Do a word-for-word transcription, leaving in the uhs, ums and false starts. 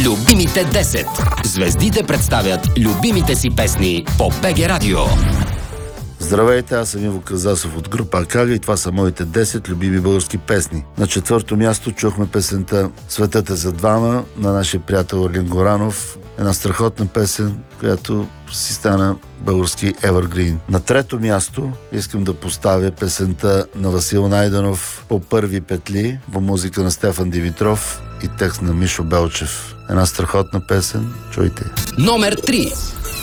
Любимите десет. Звездите представят любимите си песни по БГ Радио. Здравейте, аз съм Иво Казасов от група Акага и това са моите десет любими български песни. На четвърто място чухме песента "Светът е за двама" на нашия приятел Орлин Горанов. Една страхотна песен, която си стана български evergreen. На трето място искам да поставя песента на Васил Найденов "По първи петли", по музика на Стефан Димитров и текст на Мишо Белчев. Една страхотна песен, чуйте. Номер три.